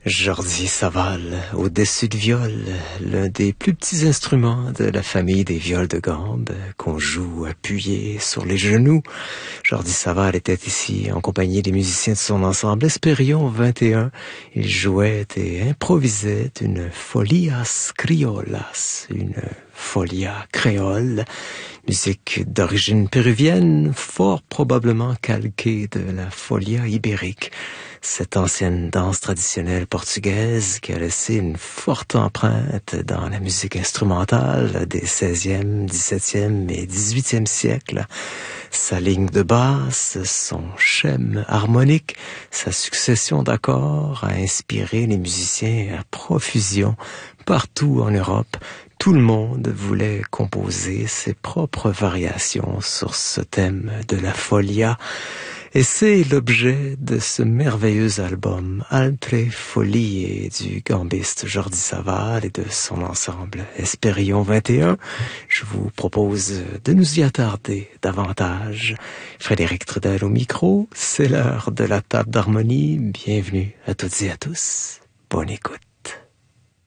Jordi Saval, au-dessus de viol, l'un des plus petits instruments de la famille des viols de gambe qu'on joue appuyé sur les genoux. Jordi Saval était ici en compagnie des musiciens de son ensemble Esperion 21. Il jouait et improvisait une folias criolas, une folia créole, musique d'origine péruvienne, fort probablement calquée de la folia ibérique. Cette ancienne danse traditionnelle portugaise qui a laissé une forte empreinte dans la musique instrumentale des 16e, 17e et 18e siècles. Sa ligne de basse, son schème harmonique, sa succession d'accords a inspiré les musiciens à profusion partout en Europe. Tout le monde voulait composer ses propres variations sur ce thème de la folia. Et c'est l'objet de ce merveilleux album Altre Folie du gambiste Jordi Saval et de son ensemble Esperion 21. Je vous propose de nous y attarder davantage. Frédéric Trudel au micro, c'est l'heure de la table d'harmonie. Bienvenue à toutes et à tous. Bonne écoute.